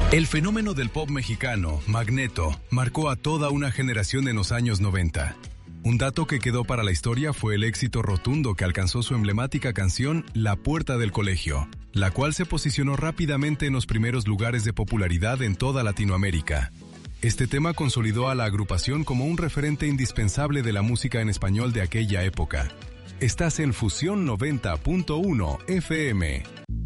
El fenómeno del pop mexicano, Magneto, marcó a toda una generación en los años 90. Un dato que quedó para la historia fue el éxito rotundo que alcanzó su emblemática canción La Puerta del Colegio, la cual se posicionó rápidamente en los primeros lugares de popularidad en toda Latinoamérica. Este tema consolidó a la agrupación como un referente indispensable de la música en español de aquella época. Estás en Fusión 90.1 FM.